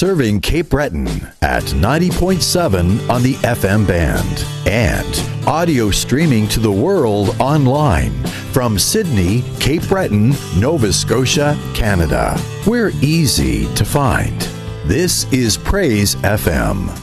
serving Cape Breton at 90.7 on the FM band and audio streaming to the world online from Sydney, Cape Breton, Nova Scotia, Canada. We're easy to find. This is Praise FM.